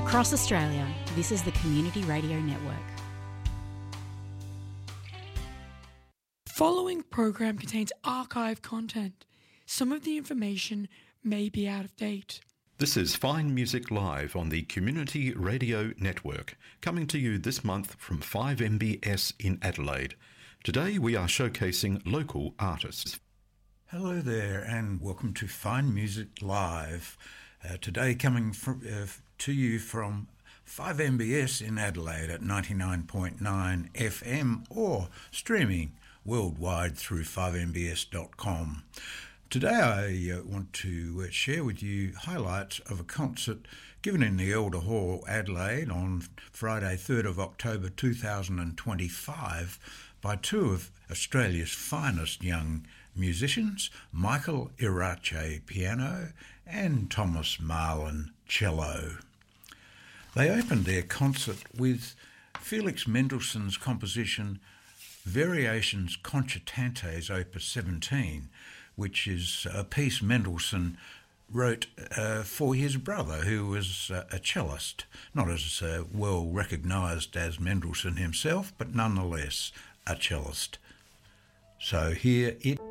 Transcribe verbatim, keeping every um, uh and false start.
Across Australia, this is the Community Radio Network. Following program contains archive content. Some of the information may be out of date. This is Fine Music Live on the Community Radio Network, coming to you this month from five M B S in Adelaide. Today we are showcasing local artists. Hello there and welcome to Fine Music Live. Uh, today coming from, uh, to you from five M B S in Adelaide at ninety-nine point nine F M or streaming worldwide through five M B S dot com. Today I uh, want to uh, share with you highlights of a concert given in the Elder Hall, Adelaide on Friday third of October two thousand twenty-five by two of Australia's finest young musicians, Michael Irache piano and Thomas Marlin cello. They opened their concert with Felix Mendelssohn's composition Variations Concertantes Opus seventeen, which is a piece Mendelssohn wrote uh, for his brother, who was uh, a cellist, not as uh, well recognised as Mendelssohn himself, but nonetheless a cellist. So here it